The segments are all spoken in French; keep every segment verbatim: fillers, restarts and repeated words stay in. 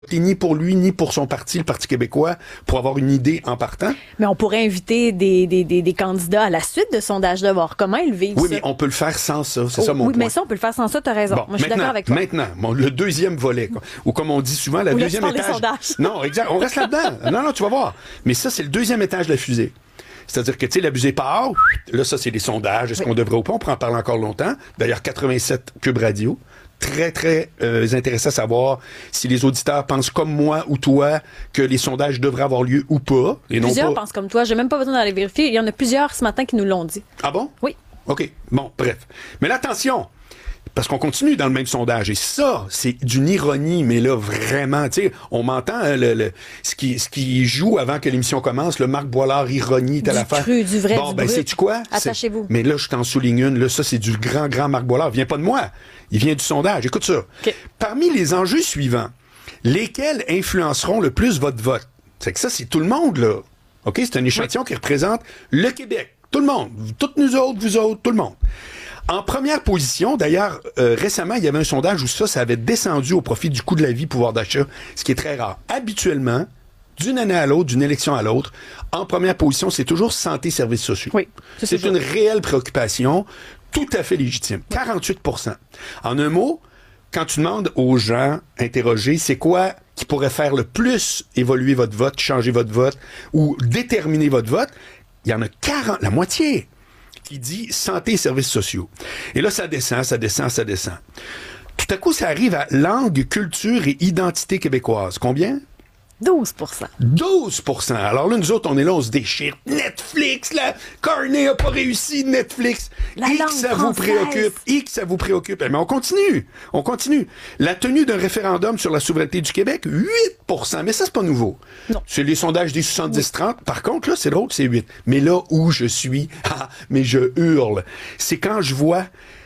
ni pour lui, ni pour son parti, le Parti québécois, pour avoir une idée en partant. Mais on pourrait inviter des, des, des, des candidats à la suite de sondage de voir comment ils vivent Oui, ça. mais on peut le faire sans ça. C'est oh, ça mon oui, point. mais ça, on peut le faire sans ça, t'as raison. Bon, Moi, je suis d'accord avec toi. Maintenant, bon, le deuxième volet, quoi, ou comme on dit souvent, la Ou deuxième laisse faire étage. les sondages. Non, exact. On reste là-dedans. Non, non, tu vas voir. Mais ça, c'est le deuxième étage de la fusée. C'est-à-dire que, tu sais, l'abusé part. Là, ça, c'est des sondages. Est-ce oui. qu'on devrait ou pas? On pourra en parler encore longtemps. D'ailleurs, quatre-vingt-sept Cube Radio. Très, très euh, intéressant à savoir si les auditeurs pensent comme moi ou toi que les sondages devraient avoir lieu ou pas. Et plusieurs non pas... pensent comme toi. J'ai même pas besoin d'aller vérifier. Il y en a plusieurs ce matin qui nous l'ont dit. Ah bon? Oui. OK. Bon, bref. Mais là, attention! Parce qu'on continue dans le même sondage. Et ça, c'est d'une ironie, mais là, vraiment, tu sais, on m'entend hein, le, le, ce, qui, ce qui joue avant que l'émission commence, le Marc Boilard, ironie, telle affaire. Du cru, du vrai, bon, du ben, brut. sais-tu quoi? Attachez-vous. Mais là, je t'en souligne une. Là, ça, c'est du grand, grand Marc Boilard. Il vient pas de moi. Il vient du sondage. Écoute ça. Okay. Parmi les enjeux suivants, lesquels influenceront le plus votre vote? C'est que ça, c'est tout le monde, là. OK? C'est un échantillon oui. qui représente le Québec. Tout le monde. Toutes nous autres, vous autres, tout le monde. En première position, d'ailleurs, euh, récemment, il y avait un sondage où ça, ça avait descendu au profit du coût de la vie, pouvoir d'achat, ce qui est très rare. Habituellement, d'une année à l'autre, d'une élection à l'autre, en première position, c'est toujours santé, services sociaux. Oui, c'est c'est une réelle préoccupation, tout à fait légitime. quarante-huit pour cent. En un mot, quand tu demandes aux gens interrogés, c'est quoi qui pourrait faire le plus évoluer votre vote, changer votre vote ou déterminer votre vote, il y en a quarante, la moitié. Qui dit santé et services sociaux. Et là, ça descend, ça descend, ça descend. Tout à coup, ça arrive à langue, culture et identité québécoise. Combien? douze pour cent. douze pour cent. Alors là, nous autres, on est là, on se déchire. Netflix, là, Carney a pas réussi, Netflix. La et langue que ça française. vous préoccupe. Et que ça vous préoccupe. Mais on continue. On continue. La tenue d'un référendum sur la souveraineté du Québec, huit pour cent. Mais ça, c'est pas nouveau. Non. C'est les sondages des soixante-dix trente. Oui. Par contre, là, c'est drôle, c'est huit. Mais là où je suis, ah, mais je hurle, c'est quand je vois...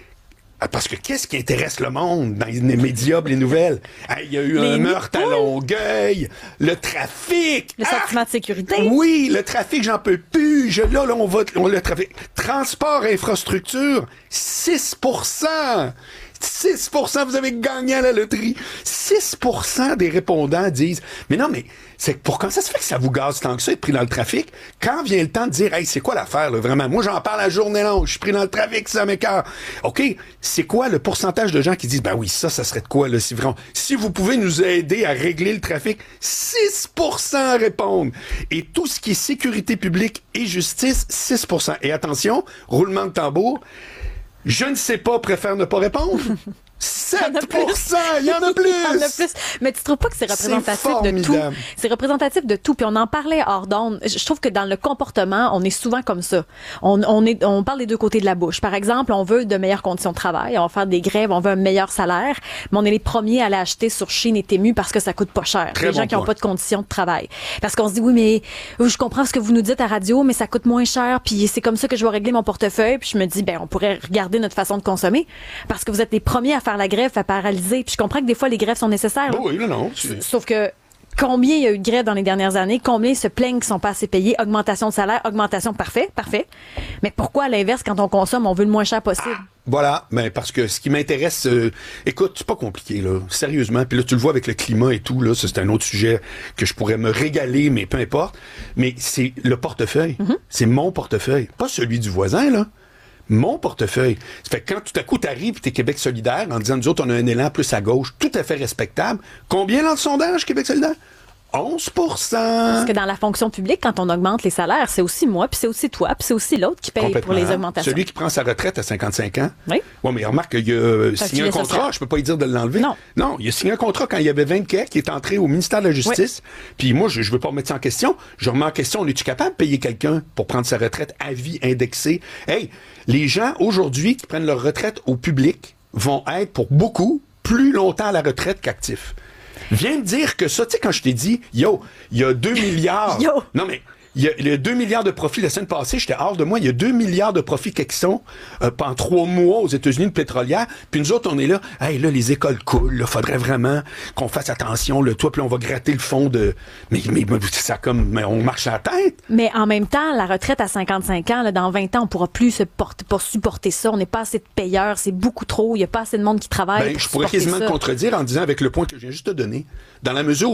Parce que qu'est-ce qui intéresse le monde dans les médias, les nouvelles? Il hey, y a eu les un meurtre à Longueuil, le trafic. Le sentiment ah, de sécurité. Oui, le trafic, j'en peux plus. Je, là, là, on va, on, le trafic. Transport, infrastructure, six pour cent. six pour cent, vous avez gagné à la loterie. six pour cent des répondants disent, mais non, mais c'est pour quand ça se fait que ça vous gaze tant que ça, être pris dans le trafic? Quand vient le temps de dire, hey, c'est quoi l'affaire, là, vraiment? Moi, j'en parle la journée longue, je suis pris dans le trafic, ça m'écoeure. OK, c'est quoi le pourcentage de gens qui disent, ben oui, ça, ça serait de quoi, là, si vraiment, si vous pouvez nous aider à régler le trafic? six pour cent répondent. Et tout ce qui est sécurité publique et justice, six pour cent. Et attention, roulement de tambour, je ne sais pas, préfère ne pas répondre. sept pour cent, il y en a plus! Il y en a plus. Mais tu trouves pas que c'est représentatif c'est de tout? C'est représentatif de tout. Puis on en parlait hors d'onde. Je trouve que dans le comportement, on est souvent comme ça. On, on, est, on parle des deux côtés de la bouche. Par exemple, on veut de meilleures conditions de travail. On va faire des grèves, on veut un meilleur salaire. Mais on est les premiers à l'acheter sur Shein et Temu parce que ça coûte pas cher. Très les bon gens qui point. n'ont pas de conditions de travail. Parce qu'on se dit, oui, mais je comprends ce que vous nous dites à radio, mais ça coûte moins cher. Puis c'est comme ça que je vais régler mon portefeuille. Puis je me dis, ben, on pourrait regarder notre façon de consommer. Parce que vous êtes les premiers à faire la grève, à paralyser. Puis je comprends que des fois, les grèves sont nécessaires. Bon, oui, non, non. C'est... Sauf que combien il y a eu de grèves dans les dernières années? Combien se plaignent qu'ils sont pas assez payés? Augmentation de salaire, augmentation, parfait, parfait. Mais pourquoi, à l'inverse, quand on consomme, on veut le moins cher possible? Ah, voilà, mais parce que ce qui m'intéresse, euh, écoute, c'est pas compliqué, là, sérieusement. Puis là, tu le vois avec le climat et tout, là, ça, c'est un autre sujet que je pourrais me régaler, mais peu importe. Mais c'est le portefeuille. Mm-hmm. C'est mon portefeuille, pas celui du voisin, là. Mon portefeuille. Ça fait que quand tout à coup t'arrives et t'es Québec solidaire en disant nous autres on a un élan plus à gauche, tout à fait respectable. Combien dans le sondage Québec solidaire? onze pour cent. Parce que dans la fonction publique, quand on augmente les salaires, c'est aussi moi, puis c'est aussi toi, puis c'est aussi l'autre qui paye pour les augmentations. Celui qui prend sa retraite à cinquante-cinq ans. Oui. Oui, mais remarque qu'il a euh, signé un contrat, social. Je peux pas lui dire de l'enlever. Non. Non, il a signé un contrat quand il y avait vingt quais, qui est entré au ministère de la Justice. Oui. Puis moi, je, je veux pas remettre ça en question. Je remets en question, on est-tu capable de payer quelqu'un pour prendre sa retraite à vie indexée? Hey, les gens, aujourd'hui, qui prennent leur retraite au public, vont être, pour beaucoup, plus longtemps à la retraite qu'actifs. Viens me dire que ça, tu sais, quand je t'ai dit, yo, il y a deux milliards. Yo. Non, mais Il y, a, il y a deux milliards de profits la semaine passée, j'étais hors de moi, il y a deux milliards de profits qui sont euh, pendant trois mois aux États-Unis de pétrolière, puis nous autres, on est là, hey, là, les écoles coulent, là, faudrait vraiment qu'on fasse attention, là, toi, puis on va gratter le fond de... Mais, mais, mais ça comme, mais on marche à la tête. Mais en même temps, la retraite à cinquante-cinq ans, là, dans vingt ans, on pourra plus se porter, pour supporter ça, on n'est pas assez de payeurs, c'est beaucoup trop, il n'y a pas assez de monde qui travaille Ben, pour je pourrais supporter quasiment ça. te contredire en disant avec le point que je viens juste de donner, dans la mesure